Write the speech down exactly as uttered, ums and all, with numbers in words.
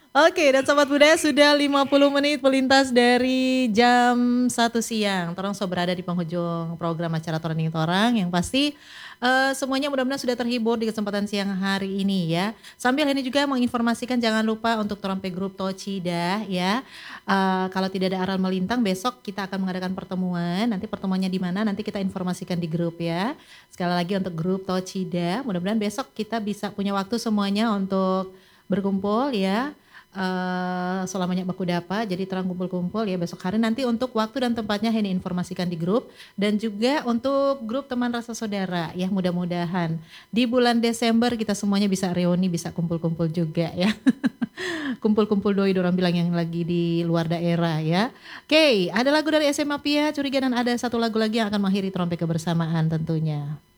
Oke, dan Sobat Budaya sudah lima puluh menit melintas dari jam satu siang. Torang so berada di penghujung program acara Trending Torang yang pasti, eee, semuanya mudah-mudahan sudah terhibur di kesempatan siang hari ini ya. Sambil ini juga menginformasikan jangan lupa untuk torang pe grup Tocida ya, eee, kalau tidak ada aral melintang besok kita akan mengadakan pertemuan, nanti pertemuannya di mana nanti kita informasikan di grup ya. Sekali lagi untuk grup Tocida, mudah-mudahan besok kita bisa punya waktu semuanya untuk berkumpul ya. Eee, selamanya bakudapa, jadi terang kumpul-kumpul ya besok hari nanti untuk waktu dan tempatnya Heni informasikan di grup, dan juga untuk grup teman rasa saudara ya mudah-mudahan di bulan Desember kita semuanya bisa reuni, bisa kumpul-kumpul juga ya. Kumpul-kumpul doi dorang bilang yang lagi di luar daerah ya. Oke, ada lagu dari S M A Pia Curiga dan ada satu lagu lagi yang akan mengakhiri Torang pe kebersamaan tentunya.